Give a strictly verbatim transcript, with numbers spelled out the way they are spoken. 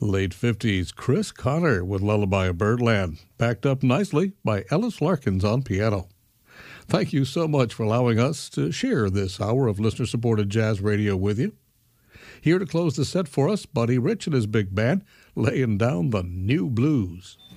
Late fifties Chris Connor with Lullaby of Birdland, backed up nicely by Ellis Larkins on piano. Thank you so much for allowing us to share this hour of listener-supported jazz radio with you. Here to close the set for us, Buddy Rich and his big band, laying down the new blues.